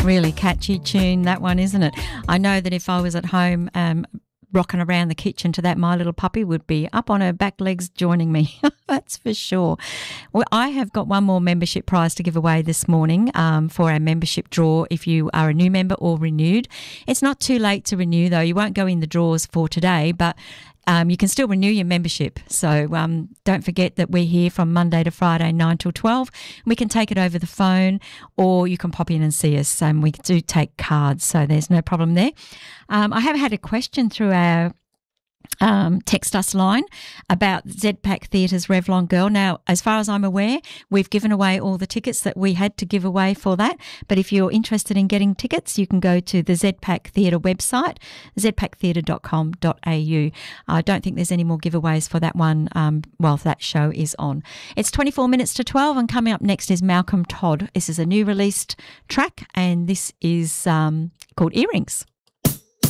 Really catchy tune, that one, isn't it? I know that if I was at home rocking around the kitchen to that, my little puppy would be up on her back legs joining me. That's for sure. Well, I have got one more membership prize to give away this morning for our membership draw if you are a new member or renewed. It's not too late to renew, though. You won't go in the draws for today, but you can still renew your membership. So don't forget that we're here from Monday to Friday, 9 till 12. We can take it over the phone, or you can pop in and see us. We do take cards, so there's no problem there. I have had a question through our text us line about ZPAC Theatre's Revlon Girl. Now, as far as I'm aware, we've given away all the tickets that we had to give away for that. But if you're interested in getting tickets, you can go to the ZPAC Theatre website, zpactheatre.com.au. I don't think there's any more giveaways for that one while that show is on. It's 24 minutes to 12, and coming up next is Malcolm Todd. This is a new released track, and this is called Earrings.